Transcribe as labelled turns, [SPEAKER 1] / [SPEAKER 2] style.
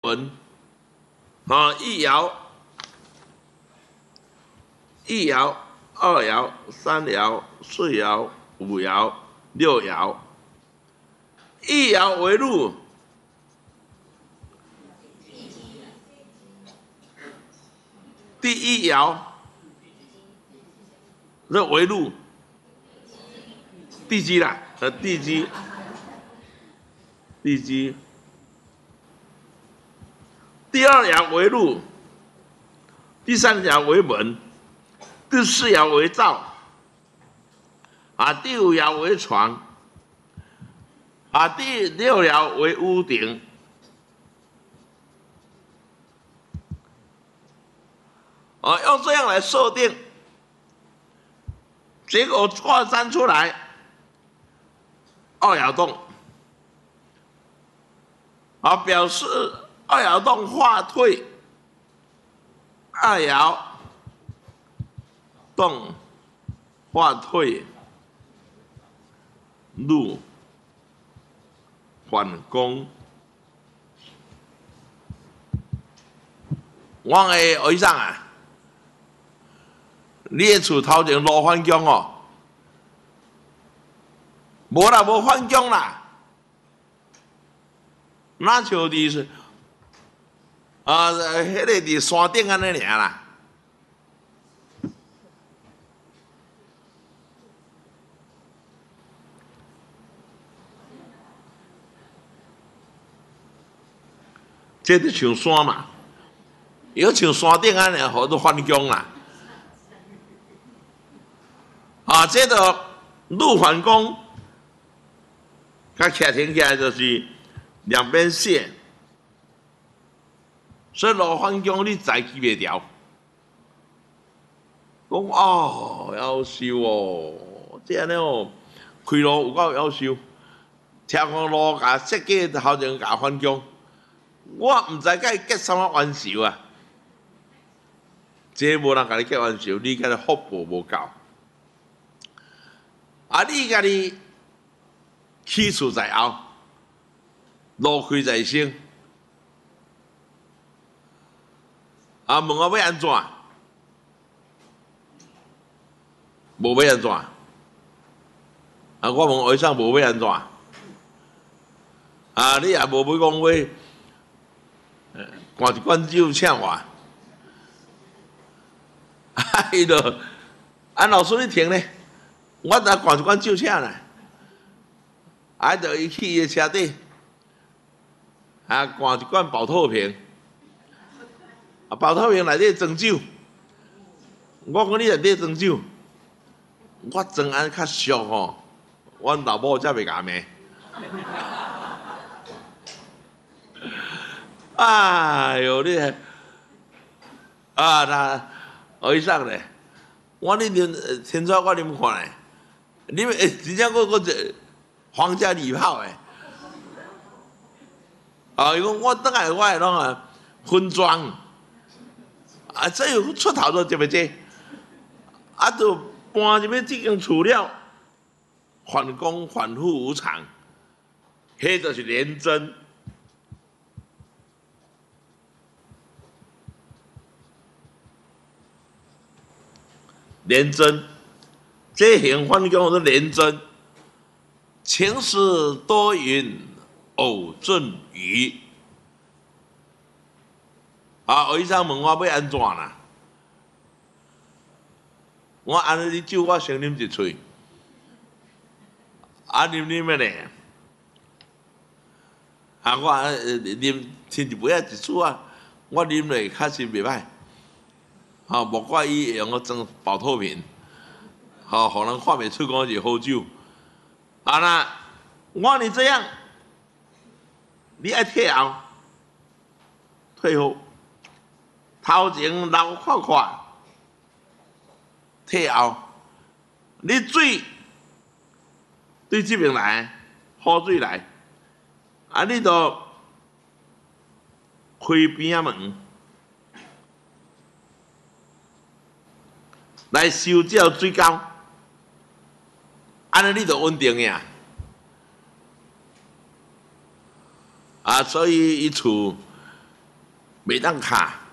[SPEAKER 1] 本，一爻、二爻、三爻、四爻、五爻、六爻。一爻为入，第一爻这为入，地基啦，地基。第二爻为入，第三爻为门，第四爻为灶，第五爻为床，第六爻为屋顶。用这样来设定，结果卦占出来，二爻动，表示二爻动化退，二爻动化退，入反攻。我的学生啊，你的厝头前落反攻哦，无啦，无反攻啦，哪像伫迄个伫山顶安尼尔啦。这就像山嘛，有像山顶安尼，好多反攻啦。这个入反攻，它徛停起来就是两边线，所以落反攻你载起袂牢。讲夭寿哦，这安尼哦，开路有够夭寿，听讲路甲设计头前甲反攻。我毋知甲伊结什么冤仇啊！这无人甲你结冤仇，你甲你福报无够。你家己起厝在后，路开在先。问我要安怎？无要安怎？我问学生无要安怎？你也无要讲话。灌一罐酒请我，伊就老师你停咧，我来灌一罐酒请啦，就伊去伊的车底，灌一罐保特瓶，保特瓶内底装酒，我讲你内底装酒，我装安较俗吼，阮老母才袂甲骂。哎呦，你那学生咧，我你啉天窗我啉看咧，你们真正我皇家礼炮诶，伊讲我等下我会拢分装，这有出头都对不对？就搬入去这间厝了，反攻反复无常，迄就是廉贞。廉贞，这行反攻是廉贞，情史多云偶阵雨。学生问我要安怎啦？我安尼你酒我先啉一喙，啉的咧。我啉亲一杯一撮我啉落确实袂歹。莫怪伊会用个装保特瓶，互人看袂出讲是好酒。那我你这样，你爱退后，退后，头前流看看，退后，你水对这边来，好水来，你就开边仔门。来收这水沟，安尼你就稳定呀。所以伊厝袂当卡，